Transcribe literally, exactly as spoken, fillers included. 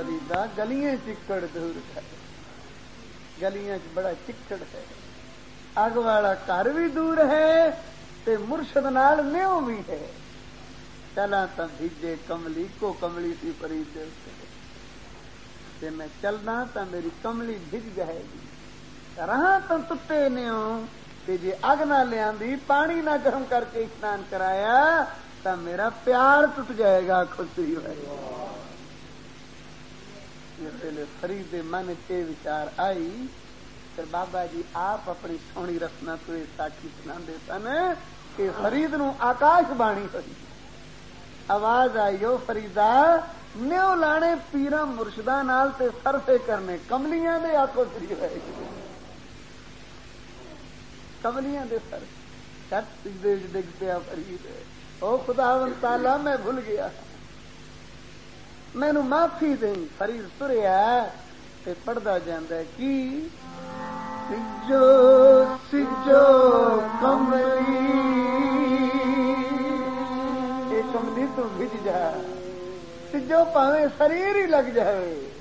Farida گلیاں چکڑ دور ہے، گلیاں چ بڑا چکڑ ہے، اگ والا گھر بھی دور ہے تے مرشد نال نیو بھی ہے، چلا تا بھیجے کملی کو کملی سی فرید دے تے میں چلنا تا میری کملی بھج جائے گی، رہاں تو تتے نیو تے جے اگ نہ لیاندی پانی نہ گرم کر کے اسنان کرایا تا میرا پیار ٹوٹ جائے گا، خوشی ہوئے گی۔ فرید من کے وچار آئی، پھر بابا جی آپ اپنی سونی رسنا تو یہ ساکھی سنا دے سن کہ فرید نو آکاش بانی ہوئی، آواز آئی او فریدا نیو لانے پیرا مرشداں نال تے صرفے کرنے کملیاں دے آکھو سری ہوئے گی، کملیاں دے سر چٹ سجدے ڈگ پیا فرید، او خداوند تعالی میں بھول گیا، مینوں معافی دیں۔ فرید تریا تے پڑھدا جاندا ہے کی سجو سجو کملی اے کملی تو بھج جا، سجو پاویں شریر ہی لگ جائے